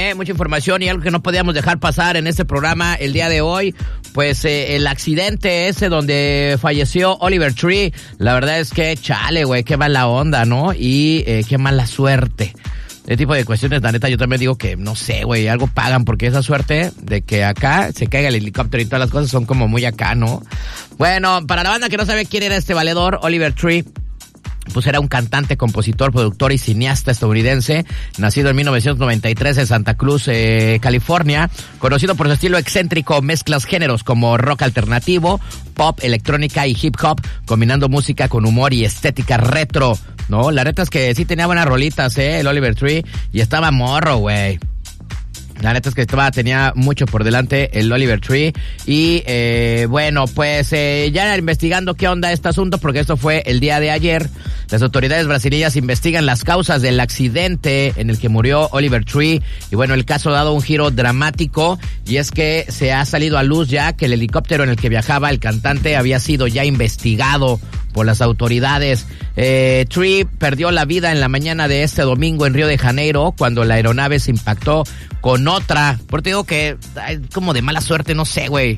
mucha información y algo que no podíamos dejar pasar en este programa el día de hoy, pues el accidente ese donde falleció Oliver Tree. La verdad es que, chale, güey, qué mala onda, ¿no? Y qué mala suerte. Ese tipo de cuestiones, la neta, yo también digo que, no sé, güey, algo pagan, porque esa suerte de que acá se caiga el helicóptero y todas las cosas son como muy acá, ¿no? Bueno, para la banda que no sabe quién era este valedor, Oliver Tree, pues era un cantante, compositor, productor y cineasta estadounidense, nacido en 1993 en Santa Cruz, California, conocido por su estilo excéntrico, mezclas géneros como rock alternativo, pop, electrónica y hip hop, combinando música con humor y estética retro, ¿no? La neta es que sí tenía buenas rolitas, el Oliver Tree, y estaba morro, güey. La neta es que tenía mucho por delante el Oliver Tree. Y bueno, pues ya investigando qué onda este asunto, porque esto fue el día de ayer. Las autoridades brasileñas investigan las causas del accidente en el que murió Oliver Tree. Y bueno, el caso ha dado un giro dramático, y es que se ha salido a luz ya que el helicóptero en el que viajaba el cantante había sido ya investigado por las autoridades. Tree perdió la vida en la mañana de este domingo en Río de Janeiro cuando la aeronave se impactó con otra. Porque te digo que como de mala suerte, no sé, güey.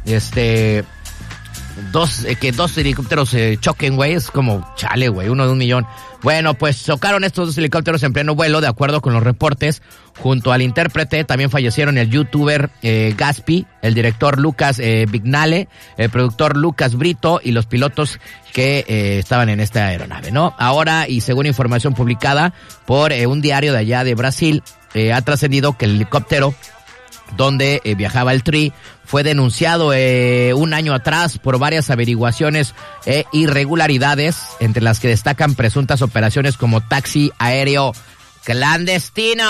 Que dos helicópteros se choquen, güey, es como chale, güey, 1 de 1,000,000. Bueno, pues chocaron estos dos helicópteros en pleno vuelo, de acuerdo con los reportes. Junto al intérprete también fallecieron el youtuber Gaspi, el director Lucas Vignale, el productor Lucas Brito y los pilotos que estaban en esta aeronave, ¿no? Ahora, y según información publicada por un diario de allá de Brasil, ha trascendido que el helicóptero donde viajaba el Tree fue denunciado un año atrás por varias averiguaciones e irregularidades, entre las que destacan presuntas operaciones como taxi aéreo clandestino.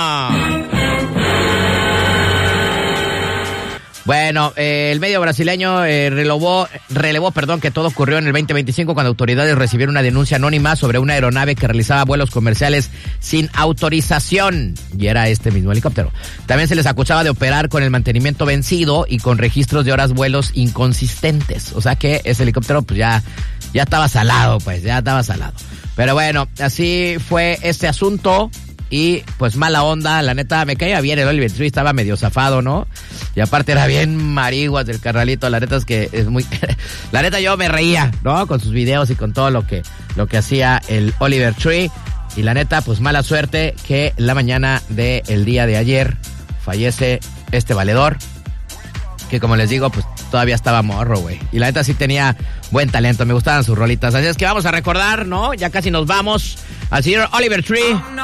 Bueno, el medio brasileño relevó que todo ocurrió en el 2025 cuando autoridades recibieron una denuncia anónima sobre una aeronave que realizaba vuelos comerciales sin autorización, y era este mismo helicóptero. También se les acusaba de operar con el mantenimiento vencido y con registros de horas vuelos inconsistentes. O sea que ese helicóptero pues ya estaba salado, pues ya estaba salado. Pero bueno, así fue este asunto. Y pues mala onda, la neta, me caía bien el Oliver Tree, estaba medio zafado, ¿no? Y aparte era bien mariguas del carnalito, la neta es que es muy... La neta yo me reía, ¿no? Con sus videos y con todo lo que hacía el Oliver Tree. Y la neta, pues mala suerte que la mañana del día de ayer fallece este valedor, que como les digo, pues todavía estaba morro, güey. Y la neta sí tenía buen talento, me gustaban sus rolitas. Así es que vamos a recordar, ¿no? Ya casi nos vamos al señor Oliver Tree.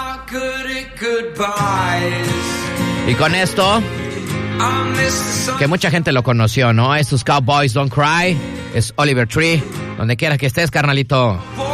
Y con esto, que mucha gente lo conoció, ¿no? Estos Cowboys Don't Cry, es Oliver Tree. Donde quiera que estés, carnalito.